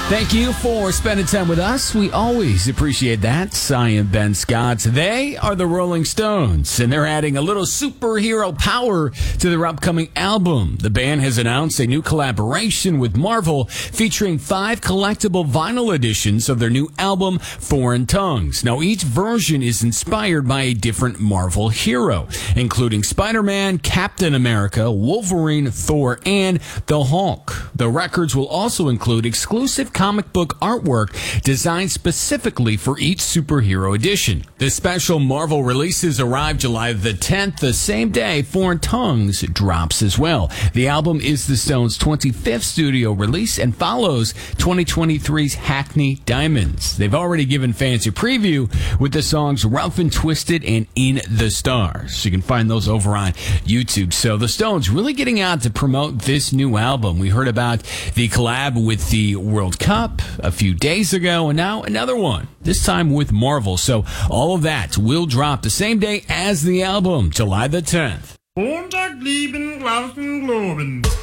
Thank you for spending time with us. We always appreciate that. I am Ben Scott. They are the Rolling Stones, and they're adding a little superhero power to their upcoming album. The band has announced a new collaboration with Marvel featuring 5 collectible vinyl editions of their new album, Foreign Tongues. Now, each version is inspired by a different Marvel hero, including Spider-Man, Captain America, Wolverine, Thor, and the Hulk. The records will also include exclusive comic book artwork designed specifically for each superhero edition. The special Marvel releases arrive July the 10th, the same day Foreign Tongues drops as well. The album is the Stones' 25th studio release and follows 2023's Hackney Diamonds. They've already given fans a preview with the songs Rough and Twisted and In the Stars. You can find those over on YouTube. So the Stones really getting out to promote this new album. We heard about the collab with the World Cup a few days ago, and now another one, this time with Marvel. So all of that will drop the same day as the album, July the 10th. Montag lieben Glauben.